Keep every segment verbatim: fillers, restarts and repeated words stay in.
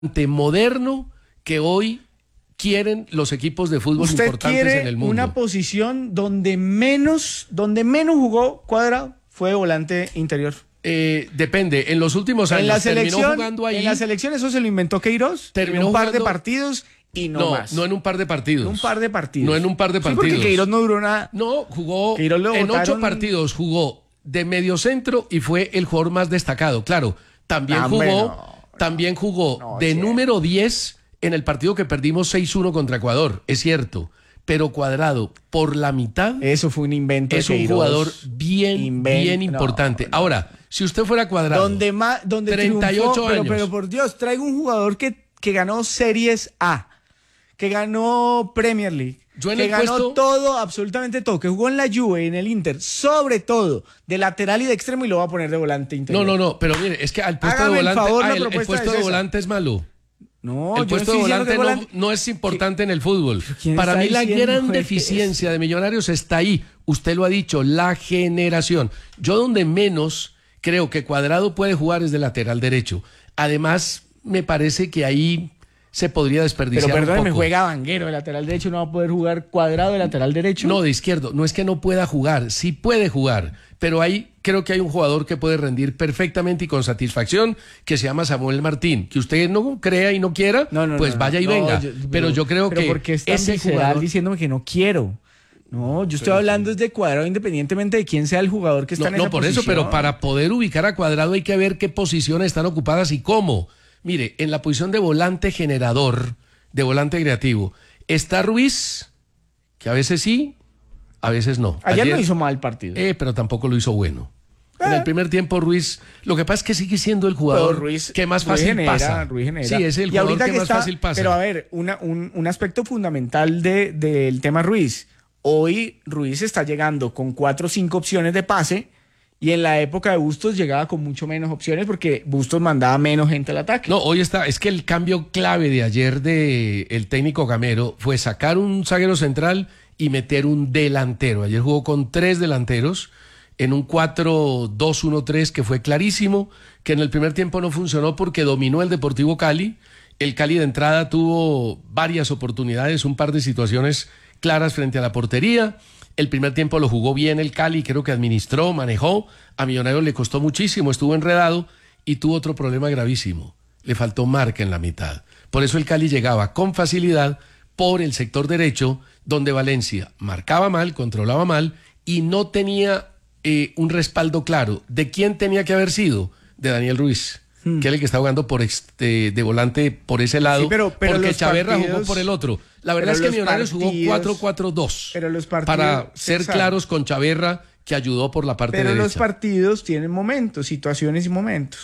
moderno que hoy quieren los equipos de fútbol ¿Usted importantes quiere en el mundo. una posición donde menos, donde menos jugó Cuadrado? Fue volante interior. Eh, depende, en los últimos años en la terminó selección, jugando ahí. En la selección eso se lo inventó Queiroz, Terminó en un par jugando, de partidos y no, no más. No en un par de partidos. En un par de partidos. No en un par de sí, partidos. Porque Queiroz no duró nada. No, jugó Queiroz lo en botaron... ocho partidos, jugó de mediocentro y fue el jugador más destacado. Claro, también no, jugó, hombre, no, también jugó no, de sí. número diez en el partido que perdimos seis uno contra Ecuador, es cierto. Pero Cuadrado, por la mitad, eso fue un invento. es de un Queiroz. jugador bien, Invent... bien importante. No, no. Ahora, si usted fuera Cuadrado, donde más, donde treinta y ocho triunfó, pero, años. pero por Dios, traigo un jugador que, que ganó Series A, que ganó Premier League, Yo en que el ganó puesto... todo, absolutamente todo, que jugó en la Juve, en el Inter, sobre todo de lateral y de extremo, y lo va a poner de volante interior. No, no, no, pero mire, es que al puesto Hágame de el volante, favor, ah, la el, el propuesta puesto es de esa. volante es malo. No, El yo puesto de estoy diciendo volante que no, volante... no es importante en el fútbol. ¿Quién Para está mí la diciendo, gran güey, deficiencia que es? de Millonarios está ahí. Usted lo ha dicho, la generación. Yo donde menos creo que Cuadrado puede jugar es de lateral derecho. Además, me parece que ahí se podría desperdiciar Pero un perdóneme, poco. juega Vanguero de lateral derecho, no va a poder jugar Cuadrado de lateral derecho. No, de izquierdo. No es que no pueda jugar, sí puede jugar, pero ahí creo que hay un jugador que puede rendir perfectamente y con satisfacción, que se llama Samuel Martín. Que usted no crea y no quiera, No, no, pues no, vaya y no, venga. yo- pero, pero yo creo pero que porque es tan ese visceral jugador... diciéndome que no quiero. No, yo estoy hablando es de Cuadrado independientemente de quién sea el jugador que está No, en esa no, por posición. eso, pero para poder ubicar a Cuadrado hay que ver qué posiciones están ocupadas y cómo. Mire, en la posición de volante generador, de volante creativo, está Ruiz, que a veces sí, a veces no. Ayer, no hizo mal partido. Eh, pero tampoco lo hizo bueno. En Eh. el primer tiempo Ruiz, lo que pasa es que sigue siendo el jugador Pero Ruiz, que más Ruiz fácil genera, pasa. Ruiz genera. Sí, es el Y jugador ahorita que, que más está, fácil pasa. Pero a ver, una, un, un aspecto fundamental de, del tema Ruiz. Hoy Ruiz está llegando con cuatro o cinco opciones de pase y en la época de Bustos llegaba con mucho menos opciones porque Bustos mandaba menos gente al ataque. No, hoy está, es que el cambio clave de ayer de el técnico Gamero fue sacar un zaguero central y meter un delantero. Ayer jugó con tres delanteros en un cuatro dos uno tres que fue clarísimo, que en el primer tiempo no funcionó porque dominó el Deportivo Cali. El Cali de entrada tuvo varias oportunidades, un par de situaciones claras frente a la portería. El primer tiempo lo jugó bien el Cali, creo que administró, manejó. A Millonarios le costó muchísimo, estuvo enredado y tuvo otro problema gravísimo. Le faltó marca en la mitad. Por eso el Cali llegaba con facilidad por el sector derecho, donde Valencia marcaba mal, controlaba mal y no tenía eh, un respaldo claro. ¿De quién tenía que haber sido? De Daniel Ruiz, hmm. que es el que está jugando por este, de volante por ese lado, sí, pero, pero porque Chaverra partidos, jugó por el otro. La verdad es que Millonarios jugó cuatro cuatro dos para ser exacto. claros con Chaverra, que ayudó por la parte pero derecha. Pero los partidos tienen momentos, situaciones y momentos.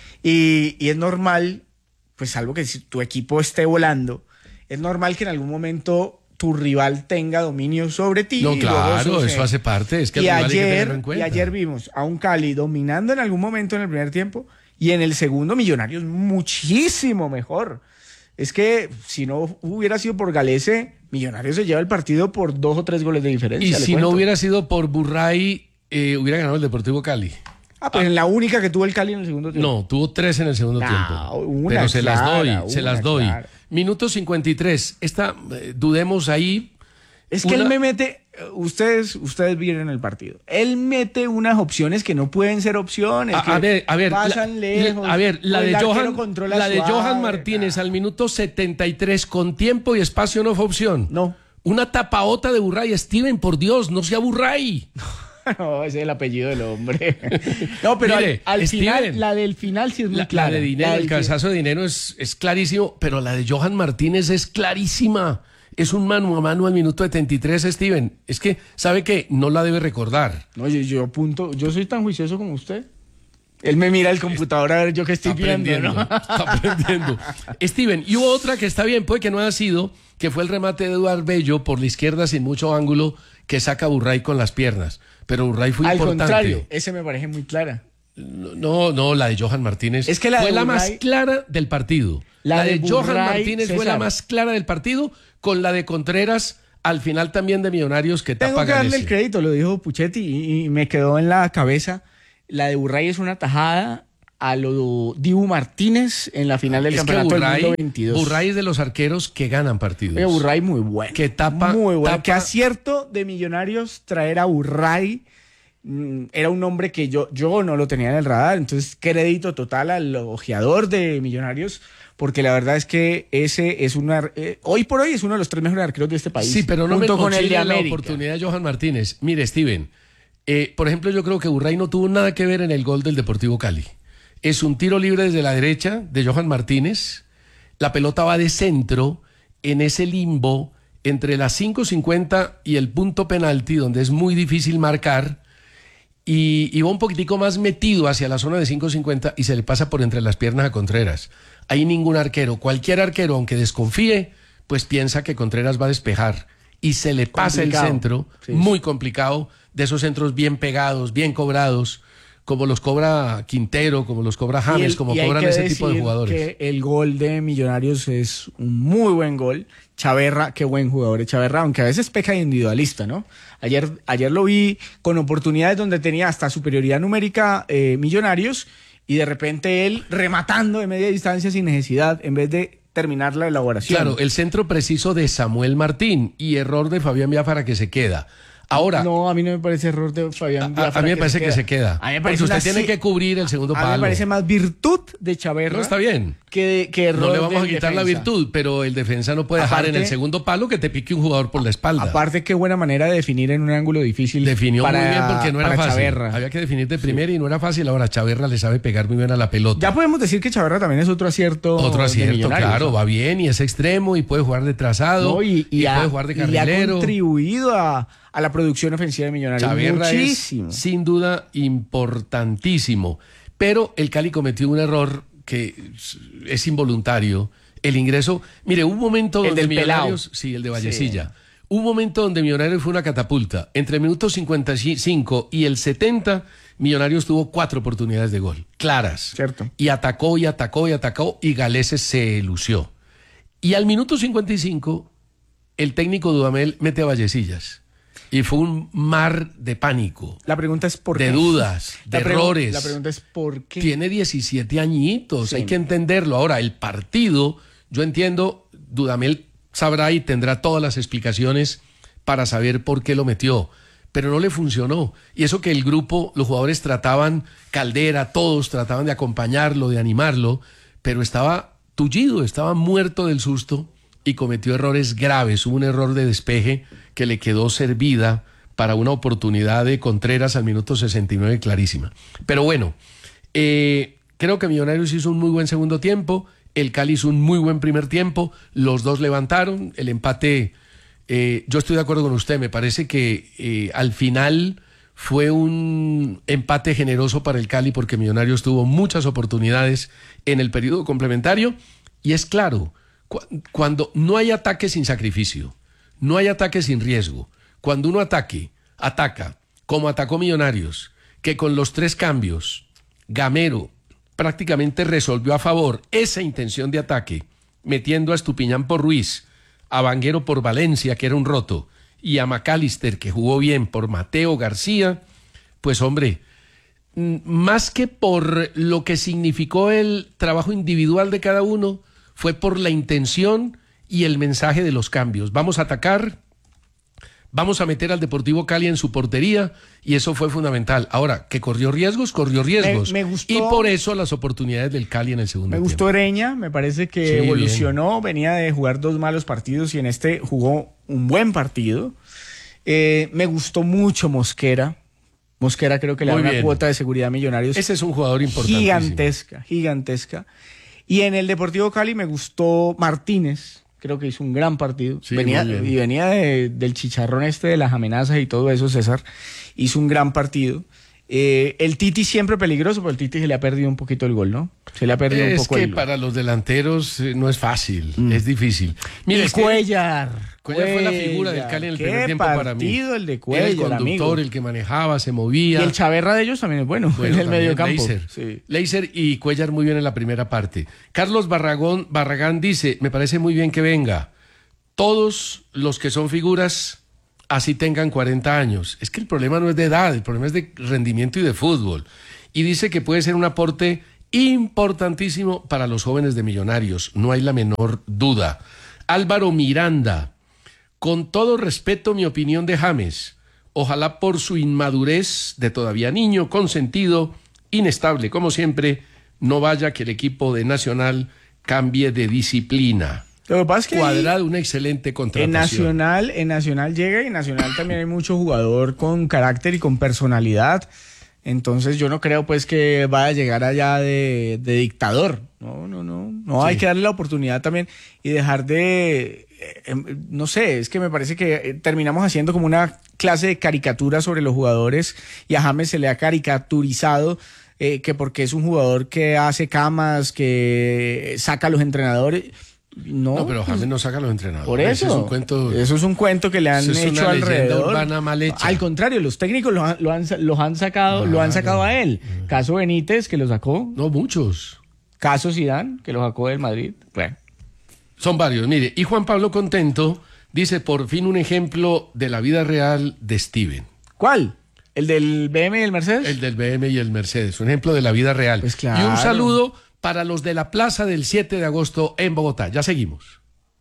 Y, y es normal, pues salvo que si tu equipo esté volando, es normal que en algún momento tu rival tenga dominio sobre ti. No, y claro, luego eso hace parte. Es que y, el rival hay que ayer, tenerlo en cuenta. y ayer vimos a un Cali dominando en algún momento en el primer tiempo y en el segundo Millonarios muchísimo mejor. Es que si no hubiera sido por Galese, Millonarios se lleva el partido por dos o tres goles de diferencia. Y si cuento. no hubiera sido por Burray, eh, hubiera ganado el Deportivo Cali. Ah, pues ah. en la única que tuvo el Cali en el segundo tiempo. No, tuvo tres en el segundo no, tiempo. Una Pero se clara, las doy, una se las doy. Clara. Minuto cincuenta y tres. Esta, eh, dudemos ahí. Es que una... él me mete, ustedes, ustedes vieron el partido. Él mete unas opciones que no pueden ser opciones. A, que a ver, a ver, pasan la, lejos. A ver, la de Johan, la de suave, Johan Martínez nah. al minuto setenta y tres con tiempo y espacio no fue opción. No. Una tapaota de Burray. Steven, por Dios, no sea Burray. No, ese es el apellido del hombre. No, pero Mire, al, al Steven, final, la del final sí es muy la, clara. La de dinero, la el cabezazo de dinero es, es clarísimo, pero la de Johan Martínez es clarísima. Es un mano a mano al minuto setenta y tres, Steven. Es que, ¿sabe qué? No la debe recordar. No, yo, yo apunto, yo soy tan juicioso como usted. Él me mira el computador a ver yo qué estoy viendo, ¿no? Está aprendiendo. Steven, y hubo otra que está bien, puede que no haya sido, que fue el remate de Eduard Bello por la izquierda sin mucho ángulo, que saca a Burray con las piernas. Pero Burray fue Al importante. Al contrario, ese me parece muy clara. No, no, la de Johan Martínez es que la fue la Burray, más clara del partido. La, la de, de Johan Burray, Martínez César. fue la más clara del partido, con la de Contreras al final también de Millonarios que Tengo tapa que darle Galese. el crédito, lo dijo Puchetti y, y me quedó en la cabeza. La de Burray es una tajada a lo Dibu Martínez en la final del es campeonato que Burray, del mundo veintidós. Burray es de los arqueros que ganan partidos. Oye, Burray muy bueno. Que tapa. Muy bueno. tapa- Qué acierto de Millonarios traer a Burray. Mm, Era un nombre que yo, yo no lo tenía en el radar. Entonces, crédito total al ojeador de Millonarios. Porque la verdad es que ese es una. Eh, hoy por hoy es uno de los tres mejores arqueros de este país. Sí, pero no me junto con el de la América. oportunidad de Johan Martínez. Mire, Steven, eh, por ejemplo, yo creo que Burray no tuvo nada que ver en el gol del Deportivo Cali. Es un tiro libre desde la derecha de Johan Martínez. La pelota va de centro en ese limbo entre las cinco cincuenta y el punto penalti, donde es muy difícil marcar. Y, y va un poquitico más metido hacia la zona de cinco cincuenta y se le pasa por entre las piernas a Contreras. Ahí ningún arquero, cualquier arquero, aunque desconfíe, pues piensa que Contreras va a despejar. Y se le pasa Complicado. el centro, Sí. muy complicado, de esos centros bien pegados, bien cobrados, como los cobra Quintero, como los cobra Y James, el- como y hay cobran que ese tipo de decir jugadores. Que el gol de Millonarios es un muy buen gol. Chaverra, qué buen jugador es Chaverra, aunque a veces peca de individualista, ¿no? Ayer, ayer lo vi con oportunidades donde tenía hasta superioridad numérica eh, Millonarios y de repente él rematando de media distancia sin necesidad en vez de terminar la elaboración. Claro, el centro preciso de Samuel Martín y error de Fabián Biafara que se queda. Ahora, No, a mí no me parece error de a, Fabián a- Biafara a mí me parece que se queda. A mí me Porque parece usted una tiene si- que cubrir el segundo A mí palo. me parece más virtud de Chaverra No, está bien. que, que error No le vamos a del quitar la defensa. virtud, pero el defensa no puede dejar en Aparte- el segundo palo que te pique un jugador por la espalda. Aparte, qué buena manera de definir en un ángulo difícil. Definió para, muy bien porque no era para fácil. Chaverra. Había que definir de primera y no era fácil. Ahora Chaverra le sabe pegar muy bien a la pelota. Ya podemos decir que Chaverra también es otro acierto. Otro de acierto, Millonarios, claro, ¿no? va bien y es extremo y puede jugar de trazado No, y, y y ha- puede jugar de y le ha carrilero. contribuido a, a la producción ofensiva de Millonarios. Chaverra Muchísimo. es sin duda importantísimo, pero el Cali cometió un error que es- es involuntario. El ingreso, mire, hubo un momento El donde del Millonarios, pelao. sí, el de Vallecilla. Hubo un momento donde Millonarios fue una catapulta. Entre el minuto cincuenta y cinco y el setenta, Millonarios tuvo cuatro oportunidades de gol, claras. Cierto. Y atacó y atacó y atacó y Galeses se lució. Y al minuto cincuenta y cinco, el técnico Dudamel mete a Vallecillas. Y fue un mar de pánico, La pregunta es por de qué. dudas, de La pregu- errores. La pregunta es por qué. Tiene diecisiete añitos, Sí. hay que entenderlo. Ahora, el partido, yo entiendo, Dudamel sabrá y tendrá todas las explicaciones para saber por qué lo metió, pero no le funcionó. Y eso que el grupo, los jugadores trataban, Caldera, todos trataban de acompañarlo, de animarlo, pero estaba tullido, estaba muerto del susto y cometió errores graves. Hubo un error de despeje que le quedó servida para una oportunidad de Contreras al minuto sesenta y nueve clarísima. Pero bueno, eh, creo que Millonarios hizo un muy buen segundo tiempo, el Cali hizo un muy buen primer tiempo, los dos levantaron, el empate, eh, yo estoy de acuerdo con usted, me parece que eh, al final fue un empate generoso para el Cali porque Millonarios tuvo muchas oportunidades en el periodo complementario y es claro, cu- cuando no hay ataque sin sacrificio, no hay ataque sin riesgo, cuando uno ataque, ataca, como atacó Millonarios, que con los tres cambios, Gamero prácticamente resolvió a favor esa intención de ataque, metiendo a Estupiñán por Ruiz, a Vanguero por Valencia, que era un roto, y a McAllister, que jugó bien, por Mateo García, pues hombre, mm, más que por lo que significó el trabajo individual de cada uno, fue por la intención y el mensaje de los cambios. Vamos a atacar, vamos a meter al Deportivo Cali en su portería y eso fue fundamental. Ahora, que corrió riesgos, corrió riesgos. Me- me gustó- y por eso las oportunidades del Cali en el segundo Me tiempo. gustó Ereña, me parece que Sí, evolucionó, venía de jugar dos malos partidos y en este jugó un buen partido. Eh, me gustó mucho Mosquera. Mosquera creo que le da Muy una bien. cuota de seguridad a Millonarios Ese es un jugador importantísimo. gigantesca, gigantesca. Y en el Deportivo Cali me gustó Martínez, creo que hizo un gran partido. Sí, venía, muy bien. y venía de- del chicharrón este de las amenazas y todo eso, César. Hizo un gran partido. Eh, el Titi siempre peligroso, pero el Titi se le ha perdido un poquito el gol, ¿no? Se le ha perdido un Es poco que el para los delanteros eh, no es fácil, es difícil. Mire, y es que Cuellar. Cuellar fue la figura del Cali en el Qué primer tiempo para mí. partido el de Era Cuellar, el conductor, amigo. el que manejaba, se movía. Y el Chaverra de ellos también es bueno, Bueno, en el también, medio campo. Leiser. Sí. Leiser y Cuellar muy bien en la primera parte. Carlos Barragón, Barragán dice, me parece muy bien que venga. Todos los que son figuras, así tengan cuarenta años. Es que el problema no es de edad, el problema es de rendimiento y de fútbol. Y dice que puede ser un aporte importantísimo para los jóvenes de Millonarios, no hay la menor duda. Álvaro Miranda, con todo respeto, mi opinión de James, ojalá por su inmadurez de todavía niño, consentido, inestable, como siempre, no vaya que el equipo de Nacional cambie de disciplina. Lo que pasa es que Cuadrado, una excelente contratación. En Nacional, en Nacional llega y en Nacional también hay mucho jugador con carácter y con personalidad. Entonces yo no creo pues que vaya a llegar allá de, de dictador. No, no, no. No, sí. Hay que darle la oportunidad también y dejar de... Eh, no sé, es que me parece que terminamos haciendo como una clase de caricatura sobre los jugadores y a James se le ha caricaturizado eh, que porque es un jugador que hace camas, que saca a los entrenadores... No, no, pero James no saca a los entrenadores. Por eso. Ese es un cuento, eso es un cuento que le han es hecho una alrededor. Urbana mal hecha. Al contrario, los técnicos lo han, lo han, los han sacado, ah, lo han sacado a él. No. Caso Benítez, que lo sacó. No, muchos. Caso Zidane, que lo sacó del Madrid. Bueno. Son varios, mire. Y Juan Pablo Contento dice, por fin un ejemplo de la vida real de Steven. ¿Cuál? ¿El del B M y el Mercedes? El del B M y el Mercedes, un ejemplo de la vida real. Pues claro. Y un saludo para los de la plaza del siete de agosto en Bogotá. Ya seguimos.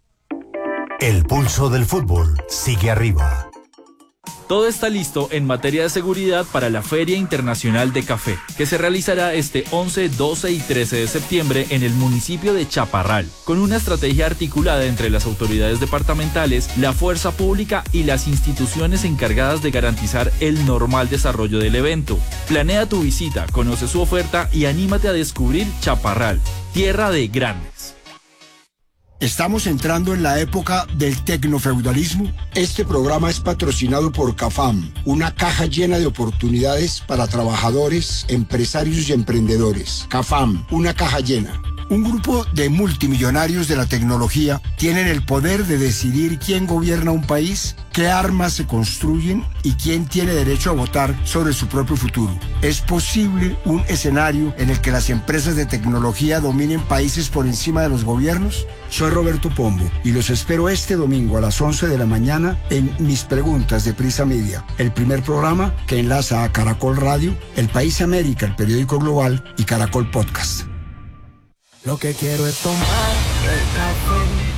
El pulso del fútbol sigue arriba. Todo está listo en materia de seguridad para la Feria Internacional de Café, que se realizará este once, doce y trece de septiembre en el municipio de Chaparral, con una estrategia articulada entre las autoridades departamentales, la fuerza pública y las instituciones encargadas de garantizar el normal desarrollo del evento. Planea tu visita, conoce su oferta y anímate a descubrir Chaparral, tierra de grandes. Estamos entrando en la época del tecnofeudalismo. Este programa es patrocinado por CAFAM, una caja llena de oportunidades para trabajadores, empresarios y emprendedores. CAFAM, una caja llena. Un grupo de multimillonarios de la tecnología tienen el poder de decidir quién gobierna un país, qué armas se construyen y quién tiene derecho a votar sobre su propio futuro. ¿Es posible un escenario en el que las empresas de tecnología dominen países por encima de los gobiernos? Soy Roberto Pombo y los espero este domingo a las once de la mañana en Mis Preguntas de Prisa Media, el primer programa que enlaza a Caracol Radio, El País América, el periódico global y Caracol Podcast. Lo que quiero es tomar el café